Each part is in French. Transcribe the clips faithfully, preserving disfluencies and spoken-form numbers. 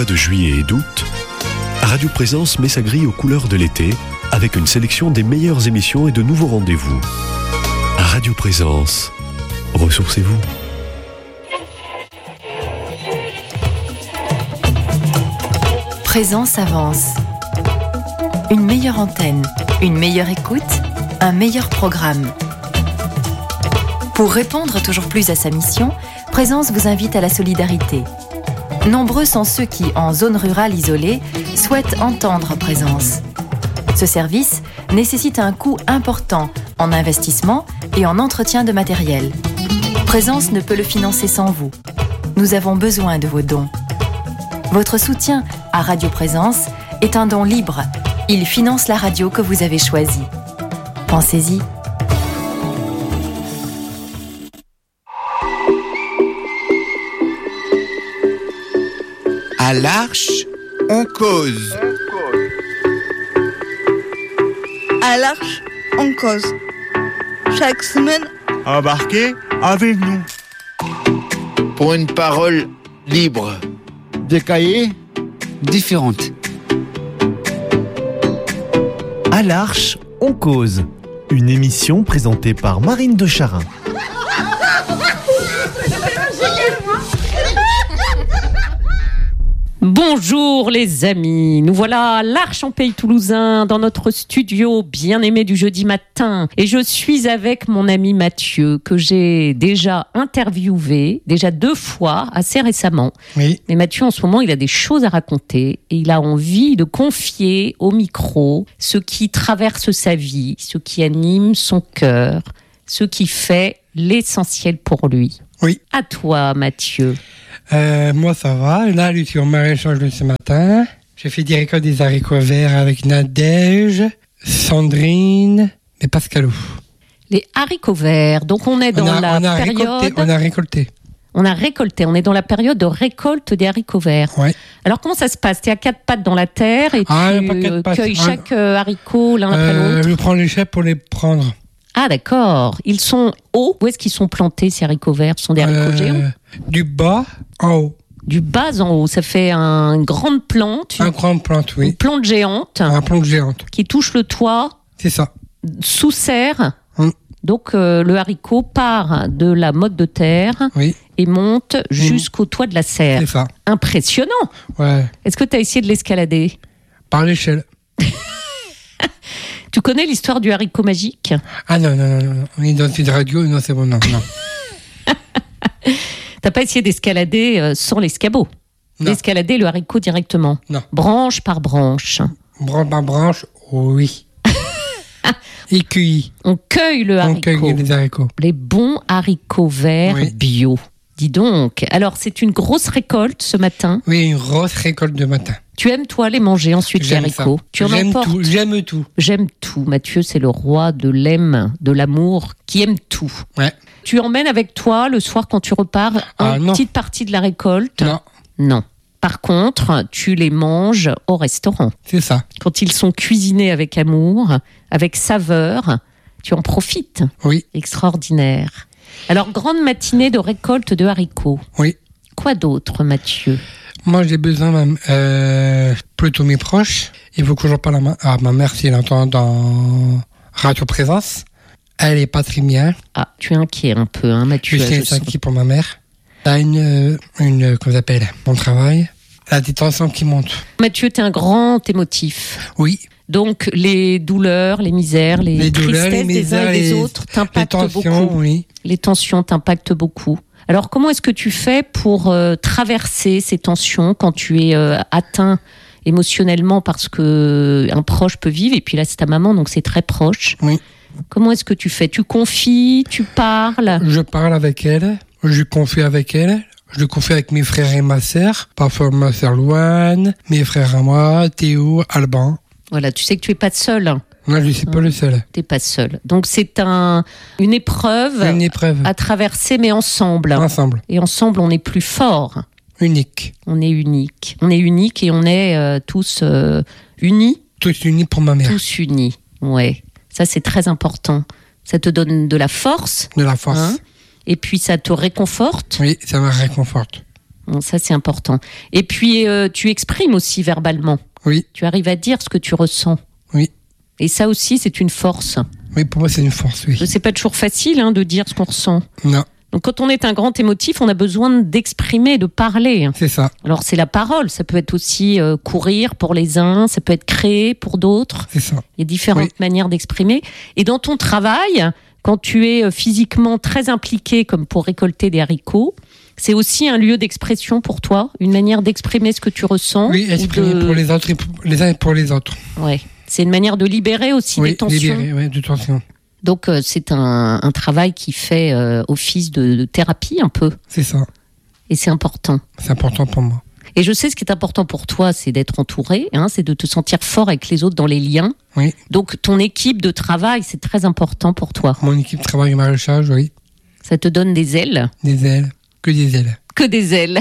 mois de juillet et d'août, Radio Présence met sa grille aux couleurs de l'été avec une sélection des meilleures émissions et de nouveaux rendez-vous. Radio Présence, ressourcez-vous. Présence avance. Une meilleure antenne, une meilleure écoute, un meilleur programme. Pour répondre toujours plus à sa mission, Présence vous invite à la solidarité. Nombreux sont ceux qui, en zone rurale isolée, souhaitent entendre Présence. Ce service nécessite un coût important en investissement et en entretien de matériel. Présence ne peut le financer sans vous. Nous avons besoin de vos dons. Votre soutien à Radio Présence est un don libre. Il finance la radio que vous avez choisie. Pensez-y. À l'Arche, on cause. À l'Arche, on cause. Chaque semaine, embarquez avec nous. Pour une parole libre. Des cahiers différentes. À l'Arche, on cause. Une émission présentée par Marine de Charin. Bonjour les amis, nous voilà à l'Arche en Pays Toulousain dans notre studio bien aimé du jeudi matin et je suis avec mon ami Mathieu que j'ai déjà interviewé, déjà deux fois, assez récemment. Oui. Mais Mathieu en ce moment il a des choses à raconter et il a envie de confier au micro ce qui traverse sa vie, ce qui anime son cœur, ce qui fait l'essentiel pour lui. Oui. À toi Mathieu. Euh, moi, ça va. Là, je suis au maraîchage de ce matin. J'ai fait des récoltes des haricots verts avec Nadège, Sandrine et Pascalou. Les haricots verts. Donc, on est dans on a, la on a période... Récolté, on a récolté. On a récolté. On est dans la période de récolte des haricots verts. Ouais. Alors, comment ça se passe ? Tu es à quatre pattes dans la terre et ah, tu pas quatre pattes. cueilles ah. chaque haricot l'un euh, après l'autre ? Je prends l'échelle pour les prendre. Ah, d'accord. Ils sont hauts. Où est-ce qu'ils sont plantés, ces haricots verts ? Ce sont des haricots euh, géants ? Du bas en haut. Du bas en haut, ça fait un, une grande plante. Une grande plante, oui. Une plante géante. Une plante géante. Qui touche le toit. C'est ça. Sous serre. Hum. Donc euh, le haricot part de la motte de terre oui. et monte jusqu'au toit de la serre. C'est ça. Impressionnant. Ouais. Est-ce que tu as essayé de l'escalader ? Par l'échelle. Tu connais l'histoire du haricot magique ? Ah non, non, non, non. On est dans une radio, non, c'est bon, non, non. T'as pas essayé d'escalader euh, sans l'escabeau ? Non. D'escalader le haricot directement ? Non. Branche par branche. Branche par branche, oui. Et cueilli. On cueille le haricot. On cueille les haricots. Les bons haricots verts oui. bio. Dis donc. Alors, c'est une grosse récolte ce matin ? Oui, une grosse récolte de matin. Tu aimes, toi, les manger ensuite, j'aime les haricots ? Ça. Tu en j'aime emportes ? tout, j'aime tout. J'aime tout. Mathieu, c'est le roi de l'aime, de l'amour, qui aime tout. Ouais. Tu emmènes avec toi, le soir, quand tu repars, ah, une non. petite partie de la récolte ? Non. Non. Par contre, tu les manges au restaurant. C'est ça. Quand ils sont cuisinés avec amour, avec saveur, tu en profites. Oui. Extraordinaire. Alors, grande matinée de récolte de haricots. Oui. Quoi d'autre, Mathieu ? Moi, j'ai besoin, euh, plutôt mes proches. Il faut que je parle à ma, à ma mère si elle entend dans Radio Présence. Elle est pas très bien. Ah, tu es inquiet un peu, hein, Mathieu. Je suis inquiet pour ma mmère. Elle a une, une, comment ça s'appelle, mon travail. Elle a des tensions qui montent. Mathieu, tu es un grand émotif. Oui. Donc, les douleurs, les misères, les, les douleurs, tristesses les misères, des uns et des les, autres t'impactent les tensions, beaucoup. Oui. Les tensions t'impactent beaucoup. Alors, comment est-ce que tu fais pour euh, traverser ces tensions quand tu es euh, atteint émotionnellement parce que un proche peut vivre, et puis là, c'est ta maman, donc c'est très proche. Oui. Comment est-ce que tu fais ? Tu confies, tu parles ? Je parle avec elle, je confie avec elle, je confie avec mes frères et ma sœur, parfois ma sœur Louane, mes frères à moi, Théo, Alban. Voilà, tu sais que tu n'es pas seul. Non, je ne suis pas le seul. Tu n'es pas seul. Donc c'est un, une épreuve, une épreuve à traverser, mais ensemble. Ensemble. Et ensemble, on est plus fort. Unique. On est unique. On est unique et on est euh, tous euh, unis. Tous unis pour ma mère. Tous unis, ouais. Ça, c'est très important. Ça te donne de la force. De la force. Hein, et puis, ça te réconforte. Oui, ça me réconforte. Bon, ça, c'est important. Et puis, euh, tu exprimes aussi verbalement. Oui. Tu arrives à dire ce que tu ressens. Oui. Et ça aussi, c'est une force. Oui, pour moi, c'est une force, oui. C'est pas toujours facile hein, de dire ce qu'on ressent. Non. Donc, quand on est un grand émotif, on a besoin d'exprimer, de parler. C'est ça. Alors, c'est la parole. Ça peut être aussi euh, courir pour les uns, ça peut être créer pour d'autres. C'est ça. Il y a différentes oui. manières d'exprimer. Et dans ton travail, quand tu es physiquement très impliqué, comme pour récolter des haricots, c'est aussi un lieu d'expression pour toi, une manière d'exprimer ce que tu ressens. Oui, exprimer de... pour les autres et pour les uns et pour les autres. Ouais. C'est une manière de libérer aussi oui, des tensions. Libérer, oui, de tensions. Donc, euh, c'est un, un travail qui fait euh, office de, de thérapie un peu. C'est ça. Et c'est important. C'est important pour moi. Et je sais ce qui est important pour toi, c'est d'être entouré, hein, c'est de te sentir fort avec les autres dans les liens. Oui. Donc, ton équipe de travail, c'est très important pour toi. Mon équipe de travail maraîchage, oui. Ça te donne des ailes. Des ailes. Que des ailes. Que des ailes.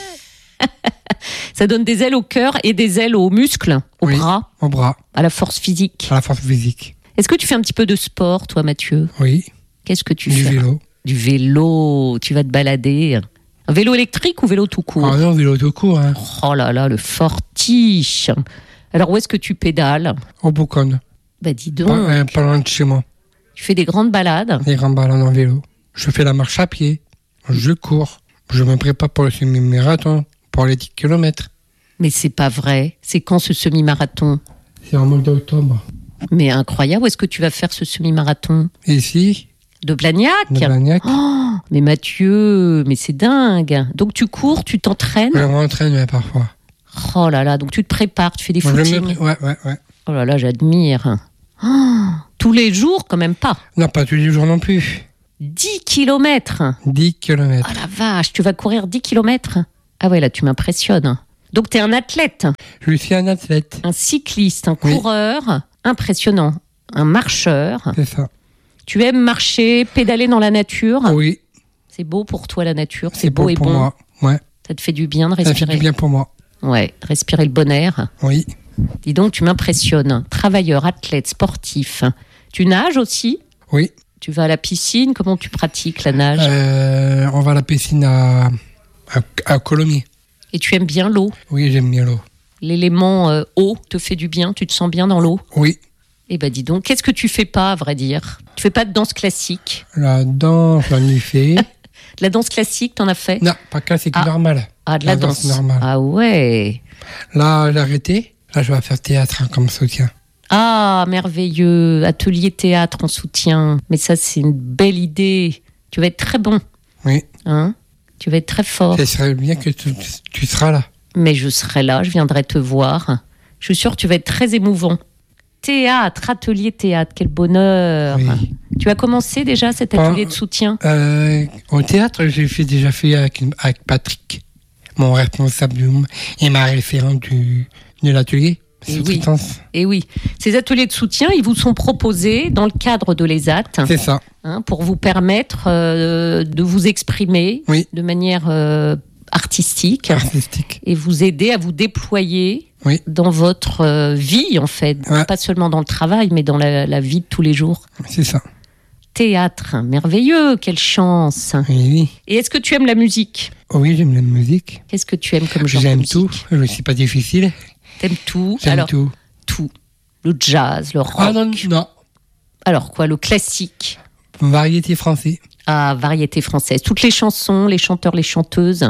Ça donne des ailes au cœur et des ailes aux muscles, aux oui, bras. Aux bras. À la force physique. À la force physique. Est-ce que tu fais un petit peu de sport, toi, Mathieu ? Oui. Qu'est-ce que tu du fais ? Du vélo. Du vélo. Tu vas te balader. Un vélo électrique ou vélo tout court ? Ah non, vélo tout court. Hein. Oh là là, le fortiche. Alors, où est-ce que tu pédales ? Au Bouconne. Bah, dis donc. Pas, euh, pas loin de chez moi. Tu fais des grandes balades ? Des grandes balades en vélo. Je fais la marche à pied. Je cours. Je me prépare pour le semi-marathon, pour les dix kilomètres. Mais c'est pas vrai. C'est quand ce semi-marathon ? C'est en mois d'octobre. Mais incroyable. Où est-ce que tu vas faire ce semi-marathon ? Ici. De Blagnac ? De Blagnac. Oh, mais Mathieu, mais c'est dingue. Donc tu cours, tu t'entraînes ? Je m'entraîne, mais parfois. Oh là là, donc tu te prépares, tu fais des Moi, footings. me... Ouais, ouais, ouais. Oh là là, j'admire. Oh, tous les jours, quand même pas. Non, pas tous les jours non plus. dix kilomètres. dix kilomètres. Oh la vache, tu vas courir dix kilomètres ? Ah ouais, là, tu m'impressionnes. Donc, tu es un athlète. Je suis un athlète. Un cycliste, un coureur oui. impressionnant. Un marcheur. C'est ça. Tu aimes marcher, pédaler dans la nature ? Oui. C'est beau pour toi, la nature ? C'est, C'est beau, beau et pour bon. moi, ouais. Ça te fait du bien de respirer ? Ça fait du bien pour moi. Ouais, respirer le bon air. Oui. Dis donc, tu m'impressionnes. Travailleur, athlète, sportif. Tu nages aussi ? Oui. Tu vas à la piscine ? Comment tu pratiques la nage ? euh, On va à la piscine à, à, à Colomiers. Et tu aimes bien l'eau ? Oui, j'aime bien l'eau. L'élément euh, eau te fait du bien ? Tu te sens bien dans l'eau ? Oui. Eh ben dis donc, qu'est-ce que tu fais pas, à vrai dire ? Tu fais pas de danse classique ? La danse, j'en ai fait. De la danse classique, t'en as fait ? Non, pas classique, ah. normale. Ah, de la, la danse. danse normale. Ah ouais. Là, j'ai arrêté. Là, je vais faire théâtre hein, comme soutien. Ah, merveilleux. Atelier théâtre en soutien. Mais ça, c'est une belle idée. Tu vas être très bon. Oui. Hein ? Tu vas être très fort. Ça serait bien que tu, tu seras là. Mais je serai là, je viendrai te voir. Je suis sûre que tu vas être très émouvant. Théâtre, atelier théâtre, quel bonheur. Oui. Tu as commencé déjà cet atelier ah, de soutien ? euh, Au théâtre, j'ai fait, déjà fait avec, avec Patrick, mon responsable du, et ma référente du, de l'atelier. Et oui. Et oui. Ces ateliers de soutien, ils vous sont proposés dans le cadre de l'E S A T. C'est ça. Hein, pour vous permettre euh, de vous exprimer oui. de manière euh, artistique, artistique et vous aider à vous déployer oui. dans votre euh, vie, en fait. Ouais. Pas seulement dans le travail, mais dans la, la vie de tous les jours. C'est ça. Théâtre, merveilleux, quelle chance. Oui, oui. Et est-ce que tu aimes la musique ? Oui, j'aime la musique. Qu'est-ce que tu aimes comme genre J'aime de musique ? tout, je ne suis pas difficile. T'aimes tout ? J'aime Alors, tout. Tout. Le jazz, le rock. Ah non, non. Alors quoi, le classique ? Variété française. Ah, variété française. Toutes les chansons, les chanteurs, les chanteuses.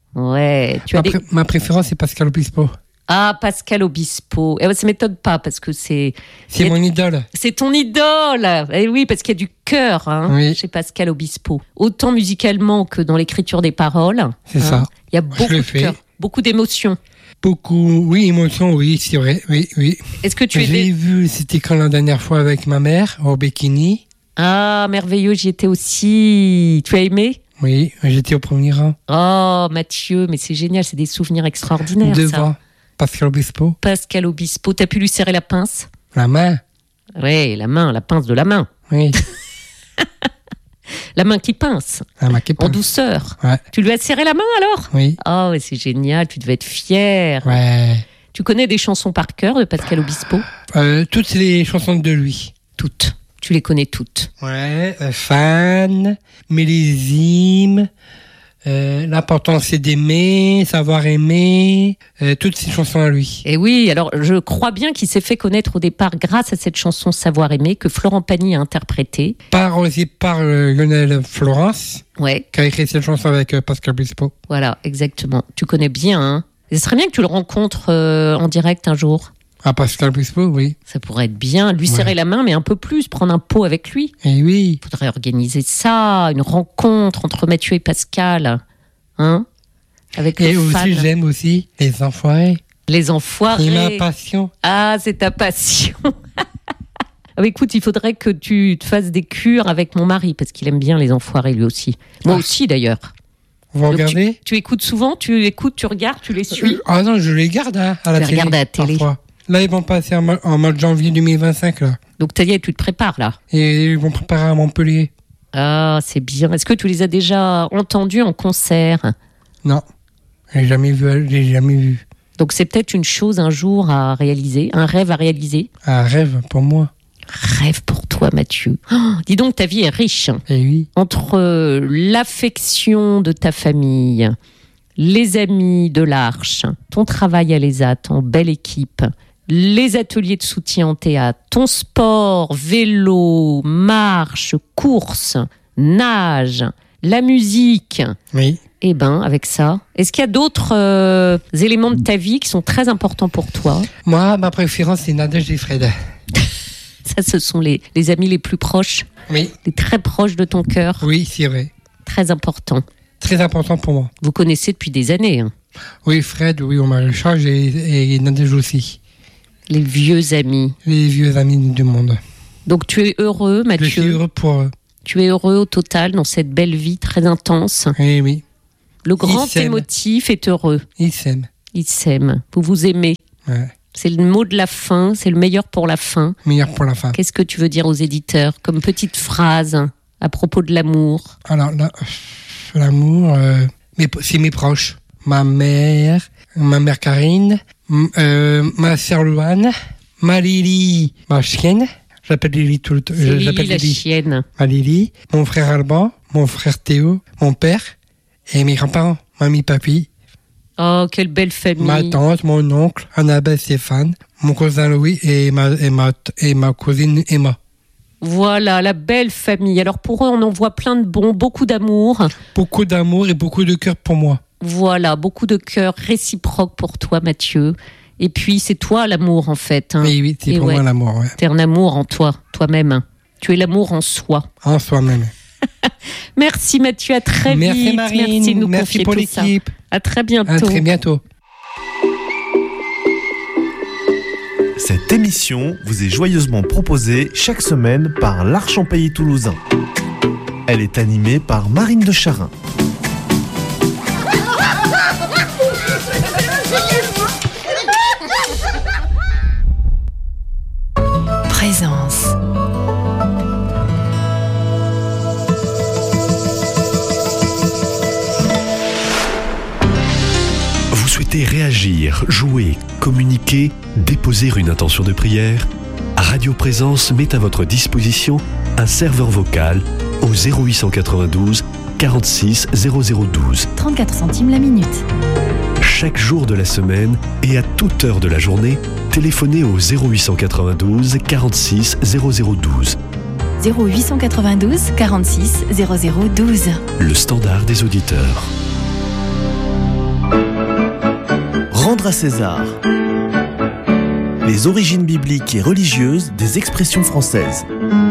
Ouais. Tu ma, as des... pré- ma préférence, c'est Pascal Obispo. Ah, Pascal Obispo. Eh ben, ça ne m'étonne pas parce que c'est... C'est a... mon idole. C'est ton idole. Eh oui, parce qu'il y a du cœur hein, oui. chez Pascal Obispo. Autant musicalement que dans l'écriture des paroles. C'est hein. ça. Il y a beaucoup de cœur, beaucoup d'émotions. Beaucoup, oui, émotions, oui, c'est vrai, oui, oui. Est-ce que tu es... J'ai vu, c'était quand la dernière fois avec ma mère, au bikini. Ah, merveilleux, j'y étais aussi. Tu as aimé ? Oui, j'étais au premier rang. Oh, Mathieu, mais c'est génial, c'est des souvenirs extraordinaires, Devant ça. Pascal Obispo. Pascal Obispo, t'as pu lui serrer la pince ? La main. Oui, la main, la pince de la main. Oui. La main qui pince. La main qui pince. En douceur. Ouais. Tu lui as serré la main alors ? Oui. Oh, c'est génial, tu devais être fier. Ouais. Tu connais des chansons par cœur de Pascal Obispo ? euh, Toutes les chansons de lui. Toutes. Tu les connais toutes. Ouais. Euh, fan, Millésime, Euh, l'important c'est d'aimer, savoir aimer, euh, toutes ces chansons à lui. Et oui, alors je crois bien qu'il s'est fait connaître au départ grâce à cette chanson Savoir aimer que Florent Pagny a interprétée. Par aussi par euh, Lionel Florence, Ouais, qui a écrit cette chanson avec euh, Pascal Obispo. voilà, exactement. Tu connais bien, hein. Et ce serait bien que tu le rencontres euh, en direct un jour. Ah, Pascal Obispo, oui. Ça pourrait être bien, lui serrer Ouais. la main, mais un peu plus, prendre un pot avec lui. Et oui. Il faudrait organiser ça, une rencontre entre Mathieu et Pascal, hein, avec Et le aussi, fan. j'aime aussi les enfoirés. Les C'est enfoirés. ma passion. Ah, c'est ta passion. Ah, mais écoute, il faudrait que tu te fasses des cures avec mon mari, parce qu'il aime bien les enfoirés lui aussi. Moi Ah. aussi d'ailleurs. Vous Donc, regardez tu, tu écoutes souvent, tu écoutes, tu regardes, tu les suis. Euh, Ah non, je les garde hein, à la Tu les télé. regardes à la télé. Parfois. Là, ils vont passer en, mois- en mois de janvier deux mille vingt-cinq, là. Donc ça y est, tu te prépares là. Et ils vont préparer à Montpellier. Ah, c'est bien. Est-ce que tu les as déjà entendus en concert? Non. J'ai jamais vu, j'ai jamais vu. Donc c'est peut-être une chose un jour à réaliser, un rêve à réaliser. Un rêve pour moi. Rêve pour toi, Mathieu. Oh, dis donc, ta vie est riche. Et oui. Entre euh, l'affection de ta famille, les amis de l'Arche, ton travail à l'E S A, ton belle équipe, les ateliers de soutien en théâtre, ton sport, vélo, marche, course, nage, la musique. Oui. Eh ben, avec ça, est-ce qu'il y a d'autres euh, éléments de ta vie qui sont très importants pour toi? Moi, ma préférence, c'est Nadège et Fred. Ça, ce sont les, les amis les plus proches, Oui. les très proches de ton cœur, Oui, c'est vrai. très importants. Très important pour moi. Vous connaissez depuis des années, hein, Oui, Fred, oui, au maréchage et, et Nadège aussi. les vieux amis. Les vieux amis du monde. Donc tu es heureux, Je suis Mathieu. heureux pour eux. Tu es heureux au total dans cette belle vie très intense. Oui, oui. Le grand s'aiment. émotif est heureux. Ils s'aiment. Il s'aime. Vous vous aimez. Ouais. C'est le mot de la fin. C'est le meilleur pour la fin. Meilleur pour la fin. Qu'est-ce que tu veux dire aux éditeurs comme petite phrase à propos de l'amour? Alors là, l'amour, euh, mais c'est mes proches. Ma mère, ma mère Karine, m- euh, ma sœur Louane, ma Lily, ma chienne. J'appelle Lily tout le temps. C'est Je Lily l'appelle la Lily. chienne. Ma Lily, mon frère Alban, mon frère Théo, mon père et mes grands-parents. Mamie, papy, Oh, quelle belle famille. ma tante, mon oncle, Annabelle Stéphane, mon cousin Louis et ma, et ma, et ma cousine Emma. Voilà, la belle famille. Alors pour eux, on envoie plein de bons, beaucoup d'amour. Beaucoup d'amour et beaucoup de cœur pour moi. Voilà, beaucoup de cœur réciproque pour toi, Mathieu. Et puis, c'est toi l'amour, en fait. Hein. Oui, oui, c'est Et pour ouais. moi l'amour, ouais. T'es un amour en toi, toi-même. Tu es l'amour en soi. En soi-même. Merci, Mathieu. À très Merci vite. Marine, Merci de nous merci confier pour tout ça. l'équipe. À très bientôt. À très bientôt. Cette émission vous est joyeusement proposée chaque semaine par l'Arche en Pays Toulousain. Elle est animée par Marine de Charin. Présence. Vous souhaitez réagir, jouer, communiquer, déposer une intention de prière? Radio Présence met à votre disposition un serveur vocal au zéro huit cent quatre-vingt-douze quarante-six zéro zéro douze. trente-quatre centimes la minute. Chaque jour de la semaine et à toute heure de la journée, téléphonez au zéro huit cent quatre-vingt-douze quarante-six zéro zéro douze. zéro huit cent quatre-vingt-douze quarante-six zéro zéro douze. Le standard des auditeurs. Rendre à César. Les origines bibliques et religieuses des expressions françaises.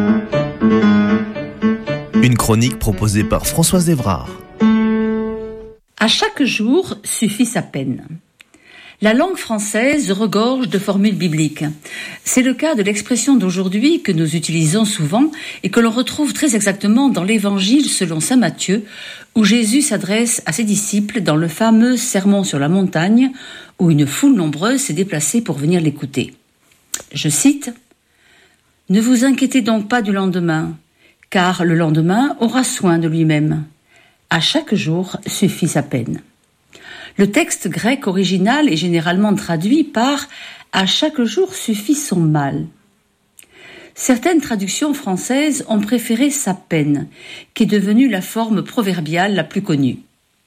Une chronique proposée par Françoise Évrard. À chaque jour suffit sa peine. La langue française regorge de formules bibliques. C'est le cas de l'expression d'aujourd'hui que nous utilisons souvent et que l'on retrouve très exactement dans l'Évangile selon saint Matthieu, où Jésus s'adresse à ses disciples dans le fameux Sermon sur la montagne, où une foule nombreuse s'est déplacée pour venir l'écouter. Je cite « Ne vous inquiétez donc pas du lendemain, car le lendemain aura soin de lui-même. À chaque jour suffit sa peine. » Le texte grec original est généralement traduit par « à chaque jour suffit son mal ». Certaines traductions françaises ont préféré sa peine, qui est devenue la forme proverbiale la plus connue.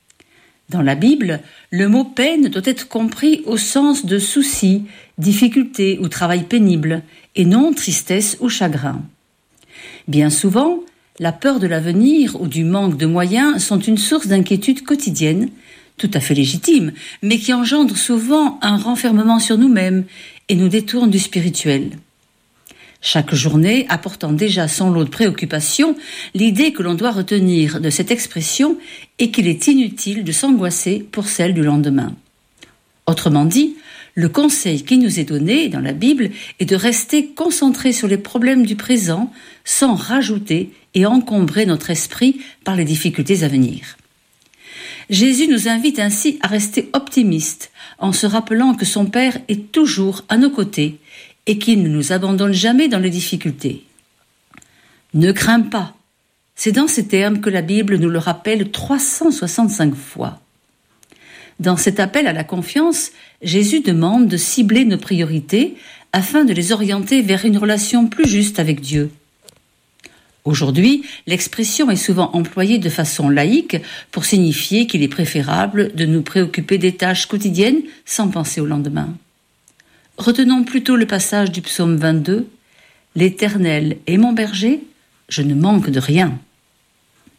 Dans la Bible, le mot peine doit être compris au sens de souci, difficulté ou travail pénible, et non tristesse ou chagrin. Bien souvent, la peur de l'avenir ou du manque de moyens sont une source d'inquiétude quotidienne, tout à fait légitime, mais qui engendre souvent un renfermement sur nous-mêmes et nous détourne du spirituel. Chaque journée apportant déjà son lot de préoccupations, l'idée que l'on doit retenir de cette expression est qu'il est inutile de s'angoisser pour celle du lendemain. Autrement dit, le conseil qui nous est donné dans la Bible est de rester concentré sur les problèmes du présent sans rajouter et encombrer notre esprit par les difficultés à venir. Jésus nous invite ainsi à rester optimistes en se rappelant que son Père est toujours à nos côtés et qu'il ne nous abandonne jamais dans les difficultés. Ne crains pas. C'est dans ces termes que la Bible nous le rappelle trois cent soixante-cinq fois. Dans cet appel à la confiance, Jésus demande de cibler nos priorités afin de les orienter vers une relation plus juste avec Dieu. Aujourd'hui, l'expression est souvent employée de façon laïque pour signifier qu'il est préférable de nous préoccuper des tâches quotidiennes sans penser au lendemain. Retenons plutôt le passage du psaume vingt-deux. « L'Éternel est mon berger, je ne manque de rien. »